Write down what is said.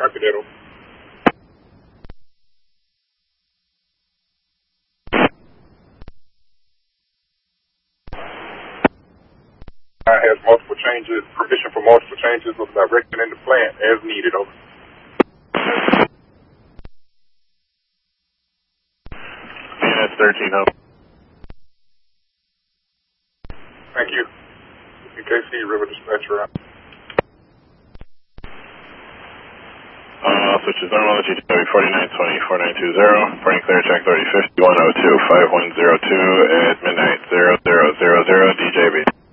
Copy that. Over. Has multiple changes, permission for multiple changes was directed in the plant as needed. Over. Unit 13, over. Thank you. UKC River Dispatcher out. Switches normal, GTW 4920, 4920, reporting clear, check 3050, 102, 5102 at midnight, 0000, DJB.